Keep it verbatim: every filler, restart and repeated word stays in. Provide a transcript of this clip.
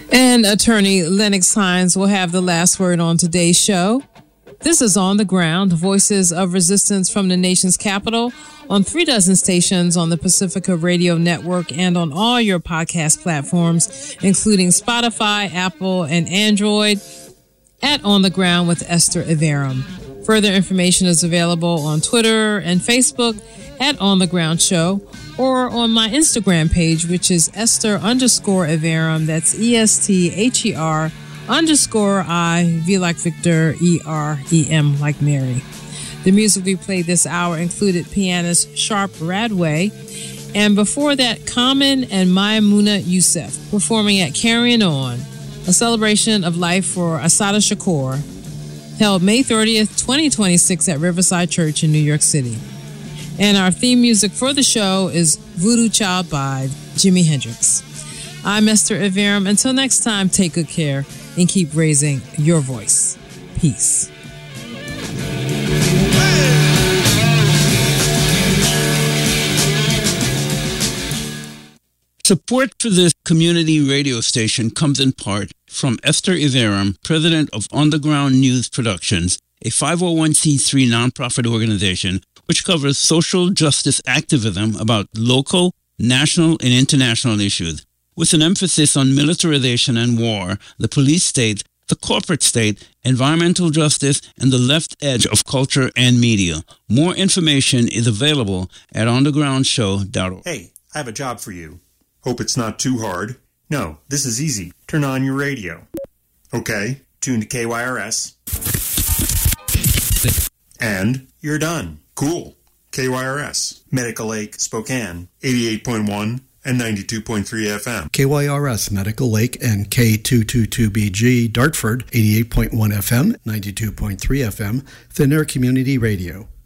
And attorney Lennox Hines will have the last word on today's show. This is On the Ground, Voices of Resistance from the nation's capital, on three dozen stations on the Pacifica Radio Network and on all your podcast platforms, including Spotify, Apple, and Android, at On the Ground with Esther Iverem. Further information is available on Twitter and Facebook at On the Ground Show, or on my Instagram page, which is Esther underscore Iverem. That's E S T H E R underscore I, V like Victor, E R E M like Mary. The music we played this hour included pianist Sharp Radway, and before that, Common and Maimuna Youssef performing at Carrying On, a celebration of life for Assata Shakur, held May thirtieth, twenty twenty-six at Riverside Church in New York City. And our theme music for the show is Voodoo Child by Jimi Hendrix. I'm Esther Iverem. Until next time, take good care and keep raising your voice. Peace. Support for this community radio station comes in part from Esther Iverem, president of Underground News Productions, a five oh one c three nonprofit organization which covers social justice activism about local, national, and international issues, with an emphasis on militarization and war, the police state, the corporate state, environmental justice, and the left edge of culture and media. More information is available at underground show dot org. Hey, I have a job for you. Hope it's not too hard. No, this is easy. Turn on your radio. Okay, tune to K Y R S. And you're done. Cool. K Y R S, Medical Lake, Spokane, eighty-eight point one and ninety-two point three F M. K Y R S, Medical Lake, and K two twenty-two B G, Dartford, eighty-eight point one F M, ninety-two point three F M, Thin Air Community Radio.